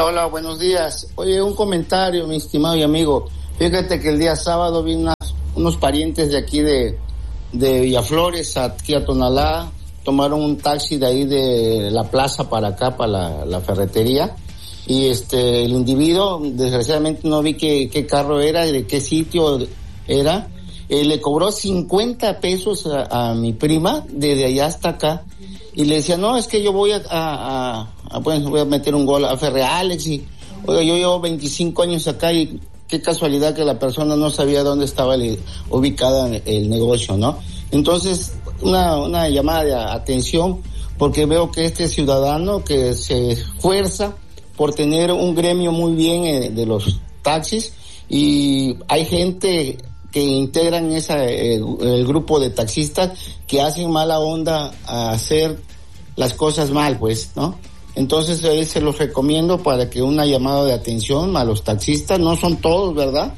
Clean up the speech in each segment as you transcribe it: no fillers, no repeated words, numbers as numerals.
Hola, buenos días. Oye, un comentario, mi estimado y amigo. Fíjate que el día sábado vi unos parientes de aquí de Villaflores, aquí a Tonalá, tomaron un taxi de ahí de la plaza para acá, para la ferretería, y el individuo, desgraciadamente no vi qué carro era y de qué sitio era, le cobró 50 pesos a mi prima, desde allá hasta acá, y le decía, no, es que yo voy voy a meter un gol a Ferrealex, y oiga, yo llevo 25 años acá y qué casualidad que la persona no sabía dónde estaba ubicada el negocio, ¿no? Entonces, una llamada de atención, porque veo que este ciudadano que se esfuerza por tener un gremio muy bien de los taxis, y hay gente que integran el grupo de taxistas que hacen mala onda a hacer las cosas mal, pues, ¿no? Entonces se los recomiendo para que una llamada de atención a los taxistas, no son todos, ¿verdad?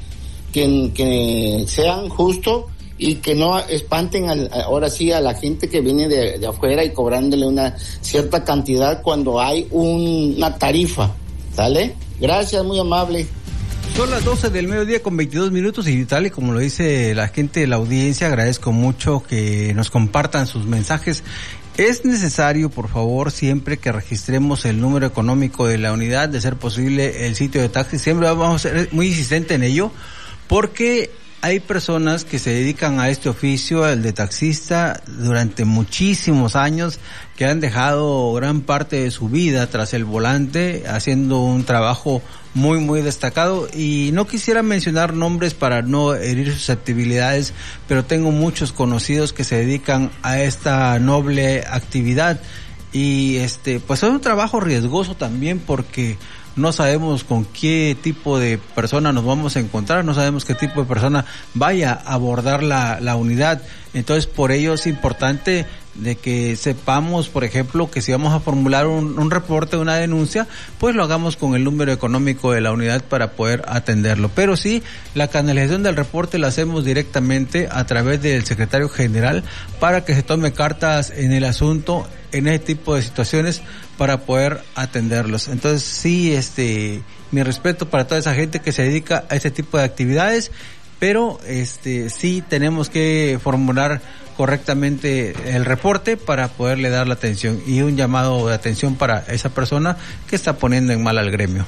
Que sean justos y que no espanten ahora sí a la gente que viene de afuera y cobrándole una cierta cantidad cuando hay una tarifa, ¿sale? Gracias, muy amable. Son las 12 del mediodía con 22 minutos y tal y como lo dice la gente de la audiencia, agradezco mucho que nos compartan sus mensajes. Es necesario, por favor, siempre que registremos el número económico de la unidad, de ser posible el sitio de taxi, siempre vamos a ser muy insistente en ello, porque hay personas que se dedican a este oficio, el de taxista, durante muchísimos años, que han dejado gran parte de su vida tras el volante, haciendo un trabajo muy, muy destacado. Y no quisiera mencionar nombres para no herir susceptibilidades, pero tengo muchos conocidos que se dedican a esta noble actividad. Y pues es un trabajo riesgoso también, porque no sabemos con qué tipo de persona nos vamos a encontrar, no sabemos qué tipo de persona vaya a abordar la unidad. Entonces, por ello es importante de que sepamos, por ejemplo, que si vamos a formular un reporte, una denuncia, pues lo hagamos con el número económico de la unidad para poder atenderlo. Pero sí, la canalización del reporte la hacemos directamente a través del secretario general para que se tome cartas en el asunto en ese tipo de situaciones para poder atenderlos. Entonces sí, mi respeto para toda esa gente que se dedica a este tipo de actividades, pero sí tenemos que formular correctamente el reporte para poderle dar la atención, y un llamado de atención para esa persona que está poniendo en mal al gremio.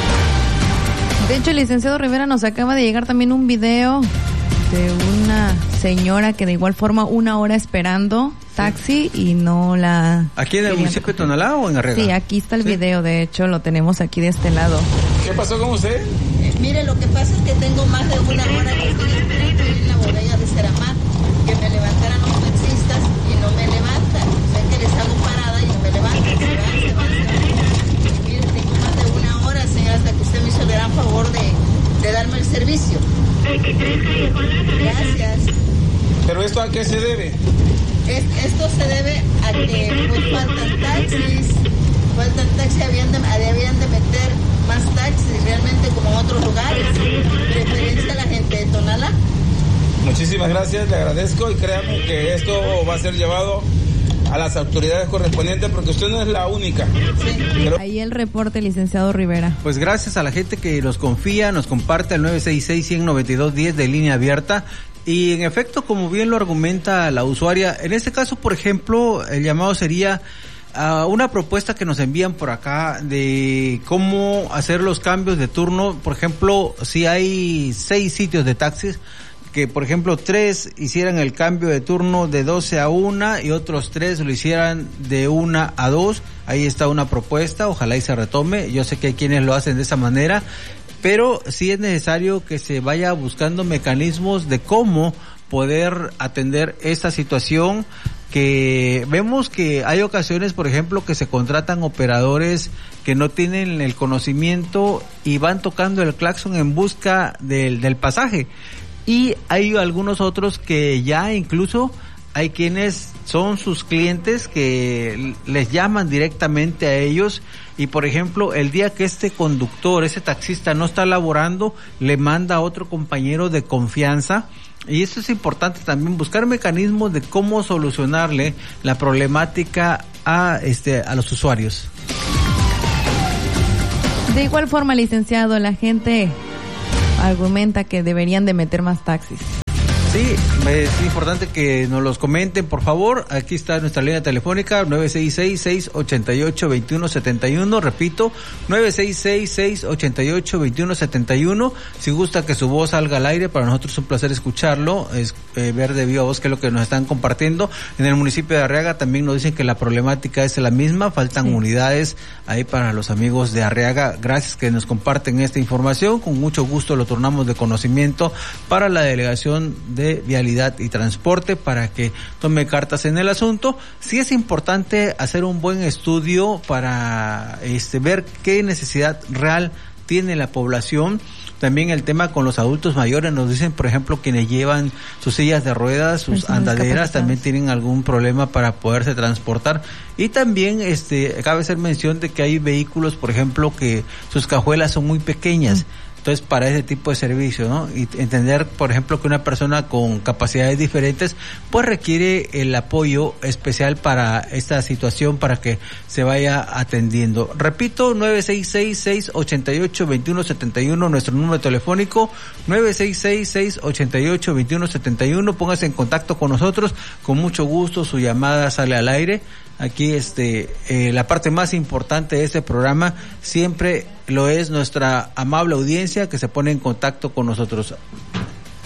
De hecho, el licenciado Rivera, nos acaba de llegar también un video de una señora que de igual forma 1 hora esperando taxi y no la... ¿Aquí en el municipio de Tonalá o en Arriaga? Sí, aquí está el video, de hecho lo tenemos aquí de este lado. ¿Qué pasó con usted? Mire, lo que pasa es que tengo más de 1 hora que estoy esperando en la bodega de Ceramar que me levantaran los taxistas y no me levantan. O sea, que les hago parada y no me levantan. Se van. Mire, tengo más de 1 hora, señora, hasta que usted me hizo el gran favor de darme el servicio. Gracias. ¿Pero esto a qué se debe? Esto se debe a que pues, faltan taxis, habían de meter más taxis realmente como en otros lugares, preferencia a la gente de Tonalá. Muchísimas gracias, le agradezco, y créanme que esto va a ser llevado a las autoridades correspondientes, porque usted no es la única. Sí. Pero... Ahí el reporte, licenciado Rivera. Pues gracias a la gente que nos confía, nos comparte al 966-192-10 de línea abierta. Y en efecto, como bien lo argumenta la usuaria, en este caso, por ejemplo, el llamado sería a una propuesta que nos envían por acá de cómo hacer los cambios de turno. Por ejemplo, si hay 6 sitios de taxis, que por ejemplo 3 hicieran el cambio de turno de 12 a 1 y otros 3 lo hicieran de 1 a 2. Ahí está una propuesta, ojalá y se retome. Yo sé que hay quienes lo hacen de esa manera, pero sí es necesario que se vaya buscando mecanismos de cómo poder atender esta situación, que vemos que hay ocasiones, por ejemplo, que se contratan operadores que no tienen el conocimiento y van tocando el claxon en busca del pasaje. Y hay algunos otros que ya incluso hay quienes son sus clientes que les llaman directamente a ellos, y por ejemplo el día que este conductor, ese taxista no está laborando, le manda a otro compañero de confianza. Y esto es importante también, buscar mecanismos de cómo solucionarle la problemática a los usuarios. De igual forma, licenciado, la gente argumenta que deberían de meter más taxis. Sí, es importante que nos los comenten, por favor. Aquí está nuestra línea telefónica, 966-688-2171. Repito, 966-688-2171. Si gusta que su voz salga al aire, para nosotros es un placer escucharlo, ver de viva voz qué es lo que nos están compartiendo. En el municipio de Arriaga también nos dicen que la problemática es la misma, faltan unidades ahí para los amigos de Arriaga. Gracias que nos comparten esta información, con mucho gusto lo tornamos de conocimiento para la delegación de Vialidad y Transporte para que tome cartas en el asunto. Sí es importante hacer un buen estudio para ver qué necesidad real tiene la población. También el tema con los adultos mayores, nos dicen, por ejemplo, quienes llevan sus sillas de ruedas, sus andaderas, también tienen algún problema para poderse transportar. Y también cabe hacer mención de que hay vehículos, por ejemplo, que sus cajuelas son muy pequeñas. Entonces, para ese tipo de servicio, ¿no? Y entender, por ejemplo, que una persona con capacidades diferentes, pues requiere el apoyo especial para esta situación, para que se vaya atendiendo. Repito, 966-688-2171, nuestro número telefónico, 966-688-2171. Póngase en contacto con nosotros, con mucho gusto, su llamada sale al aire. Aquí la parte más importante de este programa siempre lo es nuestra amable audiencia que se pone en contacto con nosotros.